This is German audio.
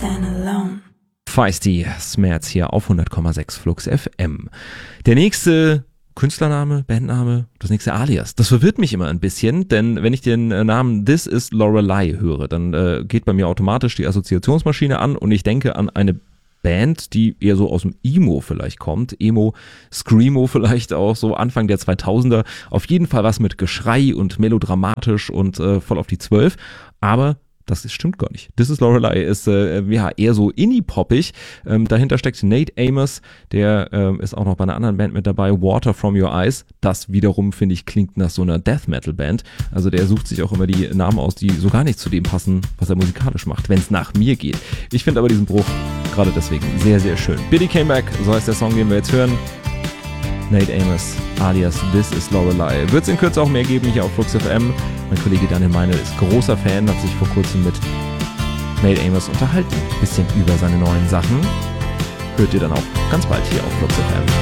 stand alone. Feisty Smerz hier auf 100,6 Flux FM. Der nächste Künstlername, Bandname, das nächste Alias. Das verwirrt mich immer ein bisschen, denn wenn ich den Namen This is Lorelei höre, dann geht bei mir automatisch die Assoziationsmaschine an und ich denke an eine Band, die eher so aus dem Emo vielleicht kommt. Emo, Screamo vielleicht auch, so Anfang der 2000er. Auf jeden Fall was mit Geschrei und melodramatisch und voll auf die 12. Aber das stimmt gar nicht. This is Lorelei ist eher so indie-poppig. Dahinter steckt Nate Amos, der ist auch noch bei einer anderen Band mit dabei, Water From Your Eyes. Das wiederum, finde ich, klingt nach so einer Death-Metal-Band. Also der sucht sich auch immer die Namen aus, die so gar nicht zu dem passen, was er musikalisch macht, wenn es nach mir geht. Ich finde aber diesen Bruch gerade deswegen sehr, sehr schön. Billy Came Back, so heißt der Song, den wir jetzt hören. Nate Amos alias This is Lorelei. Wird es in Kürze auch mehr geben hier auf Flux FM. Mein Kollege Daniel Meinl ist großer Fan, hat sich vor kurzem mit Nate Amos unterhalten. Bisschen über seine neuen Sachen. Hört ihr dann auch ganz bald hier auf Flux FM.